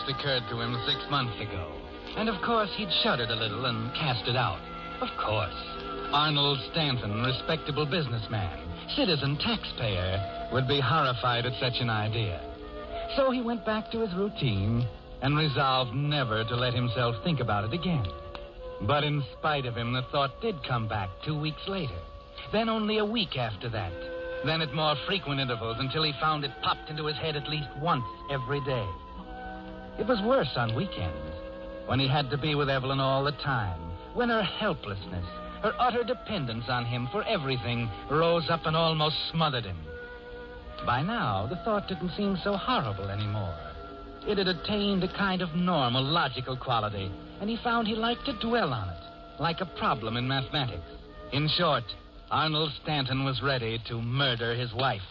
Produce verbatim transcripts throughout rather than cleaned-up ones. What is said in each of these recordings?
occurred to him six months ago. And of course, he'd shuddered a little and cast it out. Of course. Arnold Stanton, respectable businessman, citizen taxpayer, would be horrified at such an idea. So he went back to his routine and resolved never to let himself think about it again. But in spite of him, the thought did come back two weeks later. Then only a week after that. Then at more frequent intervals until he found it popped into his head at least once every day. It was worse on weekends, when he had to be with Evelyn all the time, when her helplessness, her utter dependence on him for everything rose up and almost smothered him. By now, the thought didn't seem so horrible anymore. It had attained a kind of normal, logical quality, and he found he liked to dwell on it, like a problem in mathematics. In short, Arnold Stanton was ready to murder his wife.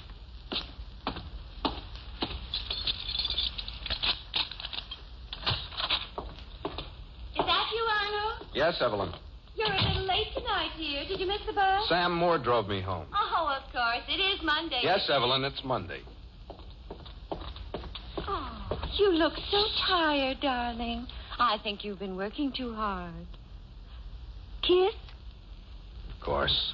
Is that you, Arnold? Yes, Evelyn. You're a little late tonight, dear. Did you miss the bus? Sam Moore drove me home. Oh, of course. It is Monday. Yes, Evelyn, it's Monday. Oh, you look so tired, darling. I think you've been working too hard. Kiss? Of course.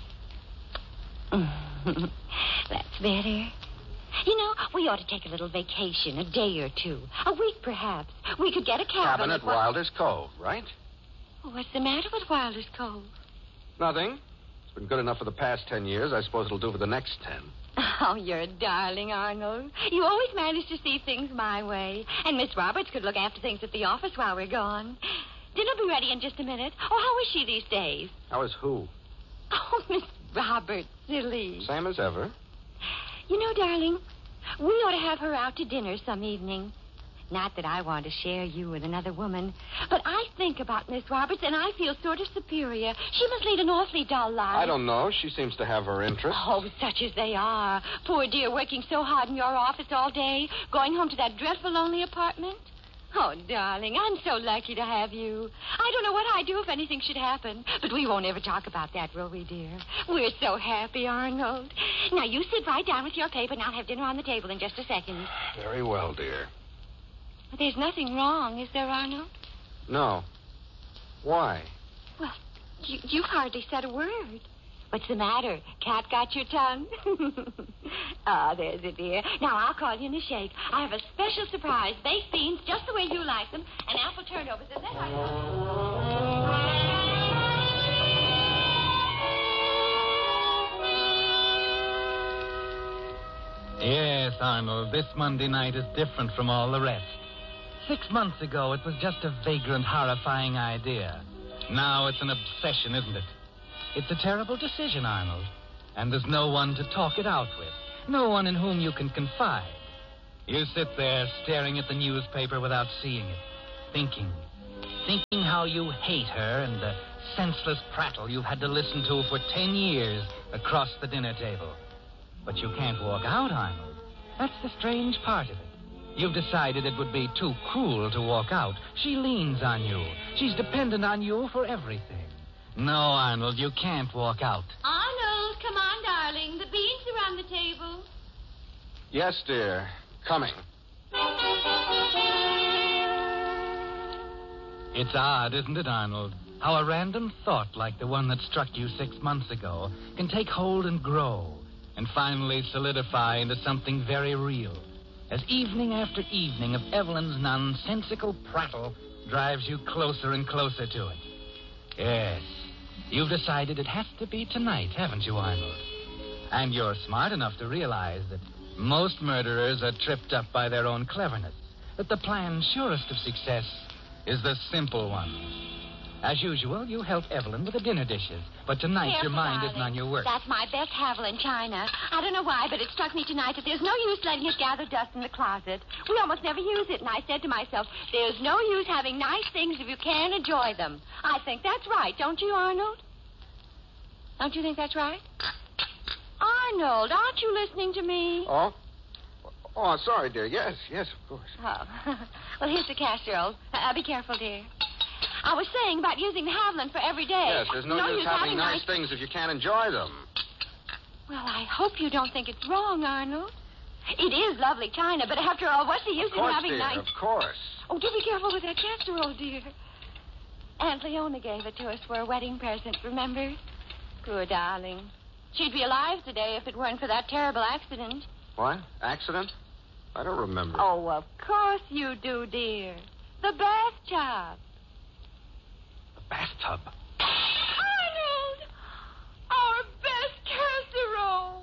That's better. You know, we ought to take a little vacation, a day or two. A week, perhaps. We could get a cabin. Cabin at Wilder's Cove, right? What's the matter with Wilder's Cove? Nothing. It's been good enough for the past ten years. I suppose it'll do for the next ten. Oh, you're a darling, Arnold. You always manage to see things my way. And Miss Roberts could look after things at the office while we're gone. Dinner will be ready in just a minute. Oh, how is she these days? How is who? Oh, Miss Roberts, silly. Same as ever. You know, darling, we ought to have her out to dinner some evening. Not that I want to share you with another woman, but I think about Miss Roberts, and I feel sort of superior. She must lead an awfully dull life. I don't know. She seems to have her interests. Oh, such as they are. Poor dear, working so hard in your office all day, going home to that dreadful lonely apartment. Oh, darling, I'm so lucky to have you. I don't know what I'd do if anything should happen, but we won't ever talk about that, will we, dear? We're so happy, Arnold. Now, you sit right down with your paper, and I'll have dinner on the table in just a second. Very well, dear. There's nothing wrong, is there, Arnold? No. Why? Well, you, you've hardly said a word. What's the matter? Cat got your tongue? Ah, there's it, dear. Now, I'll call you in a shake. I have a special surprise. Baked beans, just the way you like them, and apple turnovers. Is that right? Yes, Arnold, this Monday night is different from all the rest. Six months ago, it was just a vagrant, horrifying idea. Now it's an obsession, isn't it? It's a terrible decision, Arnold. And there's no one to talk it out with. No one in whom you can confide. You sit there staring at the newspaper without seeing it. Thinking. Thinking how you hate her and the senseless prattle you've had to listen to for ten years across the dinner table. But you can't walk out, Arnold. That's the strange part of it. You've decided it would be too cruel to walk out. She leans on you. She's dependent on you for everything. No, Arnold, you can't walk out. Arnold, come on, darling. The beans are on the table. Yes, dear. Coming. It's odd, isn't it, Arnold? How a random thought like the one that struck you six months ago can take hold and grow and finally solidify into something very real. As evening after evening of Evelyn's nonsensical prattle drives you closer and closer to it. Yes, you've decided it has to be tonight, haven't you, Arnold? And you're smart enough to realize that most murderers are tripped up by their own cleverness, that the plan surest of success is the simple one. As usual, you help Evelyn with the dinner dishes, but tonight Careful, your mind darling. isn't on your work. That's my best Haviland china. I don't know why, but it struck me tonight that there's no use letting it gather dust in the closet. We almost never use it, and I said to myself, there's no use having nice things if you can't enjoy them. I think that's right, don't you, Arnold? Don't you think that's right? Arnold, aren't you listening to me? Oh? Oh, sorry, dear. Yes, yes, of course. Oh. Well, here's the casserole. Uh, be careful, dear. I was saying about using the Haviland for every day. Yes, there's no, use having nice things if you can't enjoy them. Well, I hope you don't think it's wrong, Arnold. It is lovely china, but after all, what's the use Of course, in having dear, nice... of course. Oh, do be careful with that casserole, dear. Aunt Leona gave it to us for a wedding present, remember? Poor darling. She'd be alive today if it weren't for that terrible accident. What? Accident? I don't remember. Oh, of course you do, dear. The bathtub. The bathtub? Arnold! Our best casserole!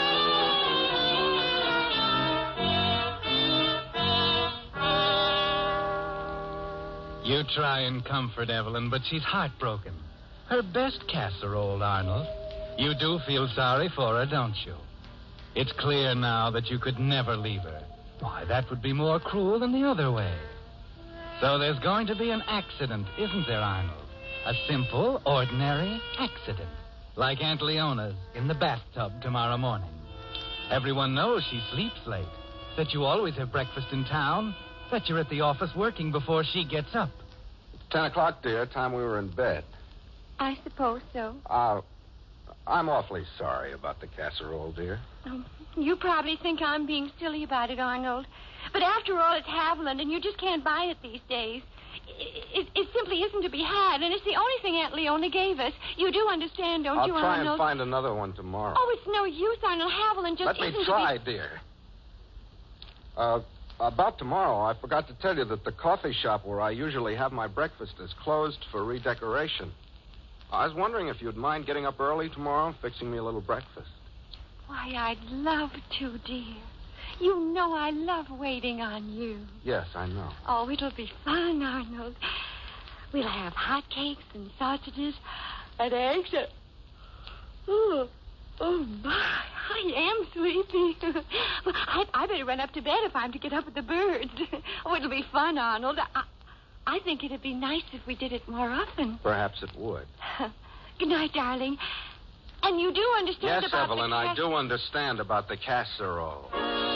You try and comfort Evelyn, but she's heartbroken. Her best casserole, Arnold. You do feel sorry for her, don't you? It's clear now that you could never leave her. Why, that would be more cruel than the other way. So there's going to be an accident, isn't there, Arnold? A simple, ordinary accident. Like Aunt Leona's in the bathtub tomorrow morning. Everyone knows she sleeps late. That you always have breakfast in town. That you're at the office working before she gets up. It's ten o'clock, dear. Time we were in bed. I suppose so. Uh, I'm awfully sorry about the casserole, dear. Oh, you probably think I'm being silly about it, Arnold. But after all, it's Haviland, and you just can't buy it these days. It, it, it simply isn't to be had, and it's the only thing Aunt Leona gave us. You do understand, don't I'll you, try Arnold? and find another one tomorrow. Oh, it's no use, Arnold. Haviland just Let me isn't try, to be... dear. Uh, about tomorrow, I forgot to tell you that the coffee shop where I usually have my breakfast is closed for redecoration. I was wondering if you'd mind getting up early tomorrow, fixing me a little breakfast. Why, I'd love to, dear. You know I love waiting on you. Yes, I know. Oh, it'll be fun, Arnold. We'll have hot cakes and sausages and eggs. And... Oh, oh, my. I am sleepy. Well, I, I better run up to bed if I'm to get up with the birds. Oh, it'll be fun, Arnold. I, I think it'd be nice if we did it more often. Perhaps it would. Good night, darling. And you do understand yes, about Evelyn, the cas- I do understand about the casserole.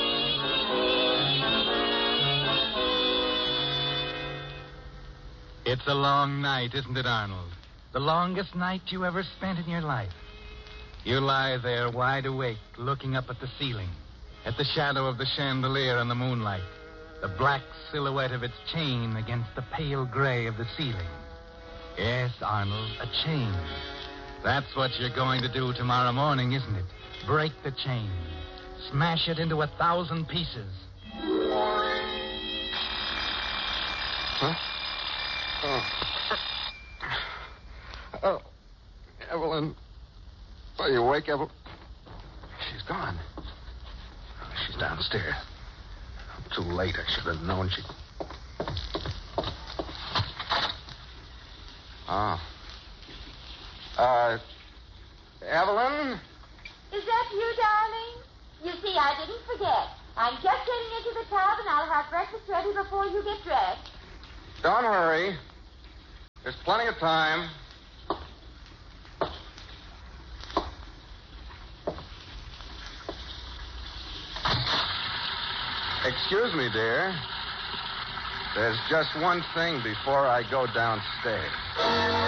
It's a long night, isn't it, Arnold? The longest night you ever spent in your life. You lie there wide awake, looking up at the ceiling, at the shadow of the chandelier in the moonlight, the black silhouette of its chain against the pale gray of the ceiling. Yes, Arnold, a chain. That's what you're going to do tomorrow morning, isn't it? Break the chain. Smash it into a thousand pieces. Huh? Oh. Oh. Evelyn. Are you awake, Evelyn? She's gone. She's downstairs. I'm too late. I should have known she... Oh. Uh, Evelyn? Is that you, darling? You see, I didn't forget. I'm just getting into the tub, and I'll have breakfast ready before you get dressed. Don't hurry. There's plenty of time. Excuse me, dear. There's just one thing before I go downstairs.